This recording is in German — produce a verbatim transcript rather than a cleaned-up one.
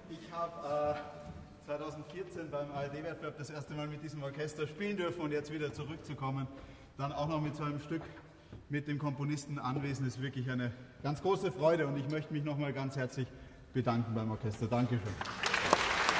Ich habe äh, zweitausendvierzehn beim A R D-Wettbewerb das erste Mal mit diesem Orchester spielen dürfen und jetzt wieder zurückzukommen, dann auch noch mit so einem Stück mit dem Komponisten anwesend, ist wirklich eine ganz große Freude und ich möchte mich nochmal ganz herzlich bedanken beim Orchester. Dankeschön.